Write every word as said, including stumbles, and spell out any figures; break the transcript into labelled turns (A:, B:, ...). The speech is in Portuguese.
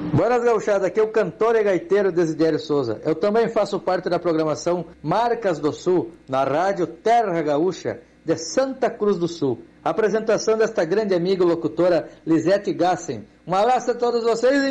A: Buenas gauchada, aqui é o cantor e gaiteiro Desidério Souza. Eu também faço parte da programação Marcas do Sul, na rádio Terra Gaúcha, de Santa Cruz do Sul. Apresentação desta grande amiga locutora Lisete Gassen. Um abraço a todos vocês e